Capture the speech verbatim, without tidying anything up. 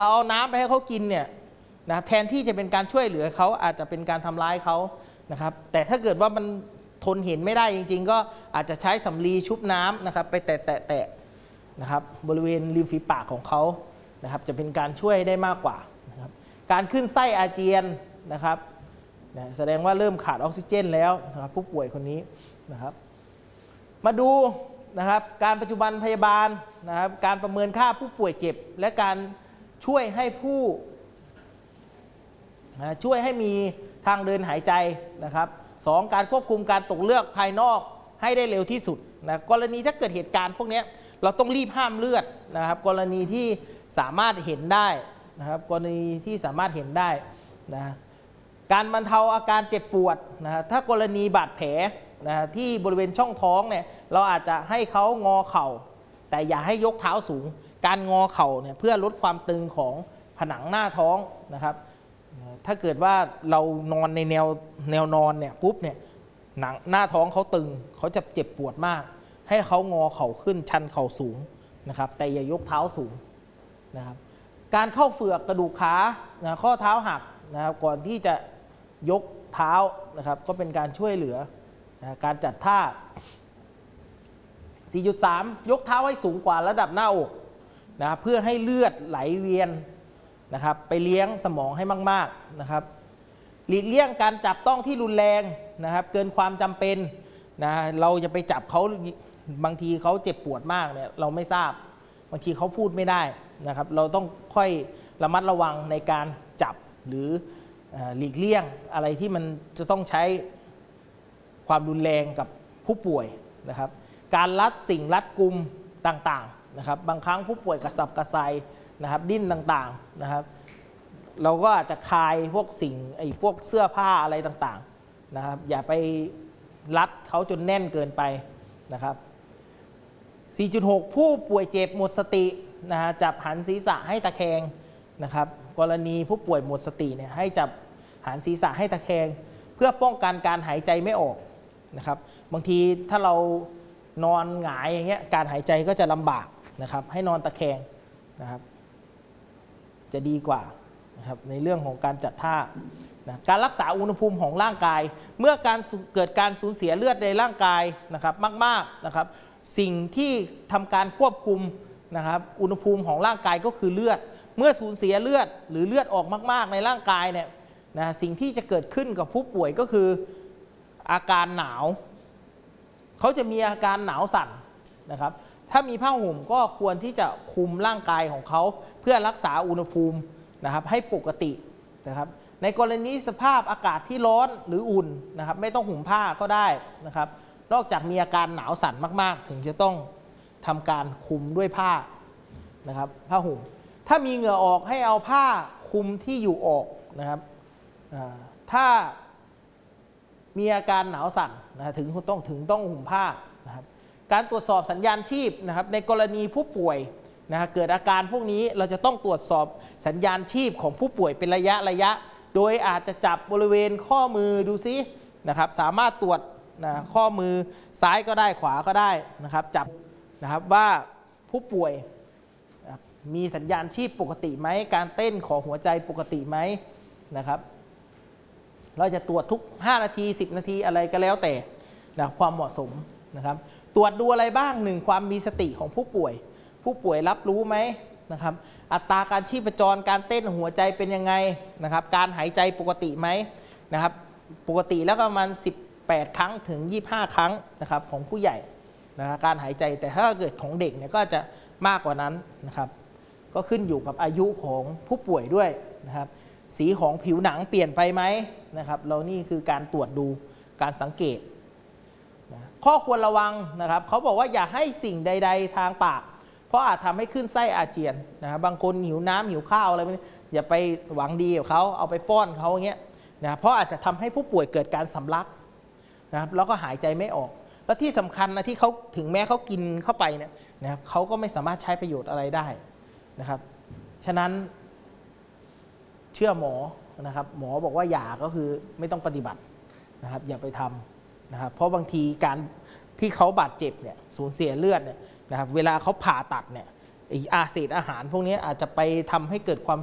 เอาน้ำไปให้เขากินเนี่ยนะแทนที่จะเป็นการช่วยเหลือเขาอาจจะเป็นการทำร้ายเขานะครับแต่ถ้าเกิดว่ามันทนเห็นไม่ได้จริงๆก็อาจจะใช้สำลีชุบน้ำนะครับไปแตะแตะแตะนะครับบริเวณริมฝีปากของเขานะครับจะเป็นการช่วยได้มากกว่านะครับการขึ้นไส้อาเจียนนะครับนะแสดงว่าเริ่มขาดออกซิเจนแล้วนะครับผู้ป่วยคนนี้นะครับมาดูนะครับการปัจจุบันพยาบาลนะครับการประเมินค่าผู้ป่วยเจ็บและการช่วยให้ผู้นะช่วยให้มีทางเดินหายใจนะครับสองการควบคุมการตกเลือดภายนอกให้ได้เร็วที่สุดนะกรณีถ้าเกิดเหตุการณ์พวกนี้เราต้องรีบห้ามเลือดนะครับกรณีที่สามารถเห็นได้นะครับกรณีที่สามารถเห็นได้นะการบรรเทาอาการเจ็บปวดนะถ้ากรณีบาดแผลนะที่บริเวณช่องท้องเนี่ยเราอาจจะให้เขางอเข่าแต่อย่าให้ยกเท้าสูงการงอเข่าเนี่ยเพื่อลดความตึงของผนังหน้าท้องนะครับถ้าเกิดว่าเรานอนในแนวแนวนอนเนี่ยปุ๊บเนี่ยหนังหน้าท้องเขาตึงเขาจะเจ็บปวดมากให้เขางอเข่าขึ้นชันเข่าสูงนะครับแต่อย่ายกเท้าสูงนะครับการเข้าเฝือกกระดูกขานะข้อเท้าหักนะครับก่อนที่จะยกเท้านะครับก็เป็นการช่วยเหลือนะการจัดท่า สี่จุดสาม ยกเท้าให้สูงกว่าระดับหน้าอกนะเพื่อให้เลือดไหลเวียนนะครับไปเลี้ยงสมองให้มากๆนะครับหลีกเลี่ยงการจับต้องที่รุนแรงนะครับเกินความจำเป็นนะเราจะไปจับเขาบางทีเขาเจ็บปวดมากเนี่ยเราไม่ทราบบางทีเขาพูดไม่ได้นะครับเราต้องค่อยระมัดระวังในการจับหรือหลีกเลี่ยงอะไรที่มันจะต้องใช้ความรุนแรงกับผู้ป่วยนะครับการรัดสิ่งรัดกุมต่างๆนะครับบางครั้งผู้ป่วยกระสับกระส่ายนะครับดิ้นต่างๆนะครับเราก็อาจจะคลายพวกสิ่งไอ้พวกเสื้อผ้าอะไรต่างๆนะครับอย่าไปรัดเขาจนแน่นเกินไปนะครับ สี่จุดหก ผู้ป่วยเจ็บหมดสตินะฮะจับหันศีรษะให้ตะแคงนะครับกรณีผู้ป่วยหมดสติเนี่ยให้จับหันศีรษะให้ตะแคงเพื่อป้องกันการหายใจไม่ออกนะครับบางทีถ้าเรานอนหงายอย่างเงี้ยการหายใจก็จะลำบากนะครับให้นอนตะแคงนะครับจะดีกว่านะครับในเรื่องของการจัดท่านะการรักษาอุณหภูมิของร่างกายเมื่อการเกิดการสูญเสียเลือดในร่างกายนะครับมากๆนะครับสิ่งที่ทำการควบคุมนะครับอุณหภูมิของร่างกายก็คือเลือดเมื่อสูญเสียเลือดหรือเลือดออกมากๆในร่างกายเนี่ยนะสิ่งที่จะเกิดขึ้นกับผู้ป่วยก็คืออาการหนาวเขาจะมีอาการหนาวสั่นนะครับถ้ามีผ้าห่มก็ควรที่จะคุมร่างกายของเขาเพื่อรักษาอุณหภูมินะครับให้ปกตินะครับในกรณีสภาพอากาศที่ร้อนหรืออุ่นนะครับไม่ต้องห่มผ้าก็ได้นะครับนอกจากมีอาการหนาวสั่นมากๆถึงจะต้องทำการคุมด้วยผ้านะครับผ้าห่มถ้ามีเหงื่อออกให้เอาผ้าคลุมที่อยู่ออกนะครับถ้ามีอาการหนาวสั่นนะถึงต้องถึงต้องห่มผ้านะครับการตรวจสอบสัญญาณชีพนะครับในกรณีผู้ป่วยนะเกิดอาการพวกนี้เราจะต้องตรวจสอบสัญญาณชีพของผู้ป่วยเป็นระยะระยะโดยอาจจะจับบริเวณข้อมือดูซินะครับสามารถตรวจนะข้อมือซ้ายก็ได้ขวาก็ได้นะครับจับนะครับว่าผู้ป่วยมีสัญญาณชีพปกติไหมการเต้นของหัวใจปกติไหมนะครับเราจะตรวจทุกห้านาทีสิบนาทีอะไรก็แล้วแต่นะความเหมาะสมนะครับตรวจดูอะไรบ้างหนึ่งความมีสติของผู้ป่วยผู้ป่วยรับรู้ไหมนะครับอัตราการชีพจรการเต้นหัวใจเป็นยังไงนะครับการหายใจปกติไหมนะครับปกติแล้วก็ประมาณสิบแปดครั้งถึงยี่สิบห้าครั้งนะครับของผู้ใหญ่นะการหายใจแต่ถ้าเกิดของเด็กเนี่ยก็จะมากกว่านั้นนะครับก็ขึ้นอยู่กับอายุของผู้ป่วยด้วยนะครับสีของผิวหนังเปลี่ยนไปไหมนะครับเรานี่คือการตรวจดูการสังเกตนะข้อควรระวังนะครับเขาบอกว่าอย่าให้สิ่งใดๆทางปากเพราะอาจทำให้ขึ้นไส้อาเจียนนะครับบางคนหิวน้ำหิวข้าวอะไรนี้อย่าไปหวังดีกับเขาเอาไปป้อนเขาอย่างเงี้ยนะเพราะอาจจะทำให้ผู้ป่วยเกิดการสำลักนะครับแล้วก็หายใจไม่ออกแล้วที่สำคัญนะที่เขาถึงแม้เขากินเข้าไปเนี่ยนะครับเขาก็ไม่สามารถใช้ประโยชน์อะไรได้นะครับฉะนั้นเชื่อหมอนะครับหมอบอกว่าอย่าก็คือไม่ต้องปฏิบัตินะครับอย่าไปทำนะครับเพราะบางทีการที่เขาบาดเจ็บเนี่ยสูญเสียเลือดเนี่ยนะครับเวลาเขาผ่าตัดเนี่ยไอ้อาเศษอาหารพวกนี้อาจจะไปทำให้เกิดความ